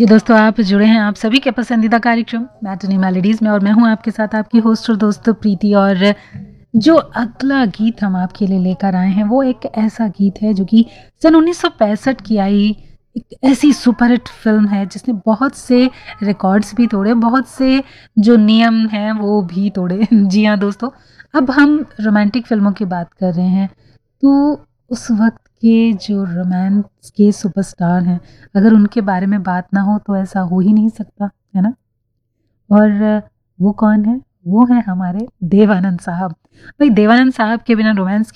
जी दोस्तों, आप जुड़े हैं आप सभी के पसंदीदा कार्यक्रम मैटिनी मेलोडीज में और मैं हूं आपके साथ आपकी होस्ट और दोस्त प्रीति। और जो अगला गीत हम आपके लिए लेकर आए हैं वो एक ऐसा गीत है जो कि सन 1965 की आई एक ऐसी सुपरहिट फिल्म है जिसने बहुत से रिकॉर्ड्स भी तोड़े, बहुत से जो नियम हैं वो भी तोड़े। जी हाँ दोस्तों, अब हम रोमांटिक फिल्मों की बात कर रहे हैं तो उस वक्त के जो रोमांस के सुपरस्टार हैं, अगर उनके बारे में बात ना हो तो ऐसा हो ही नहीं सकता, है ना। और वो कौन है? वो है हमारे देवानंद साहब। भाई देवानंद साहब के बिना रोमांस